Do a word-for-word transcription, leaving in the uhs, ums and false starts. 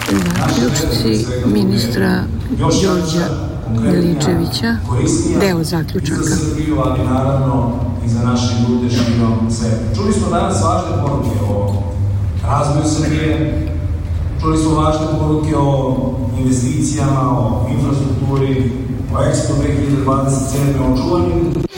Zaključci ministra Đorđa Miličevića, deo zaključaka. I za Srbiju, ali naravno i za naše ljude širom sveta. Čuli smo danas važne poruke o razvoju Srbije, čuli smo važne poruke o investicijama, o infrastrukturi, o Expo dve hiljade dvadeset sedme, o čuvanju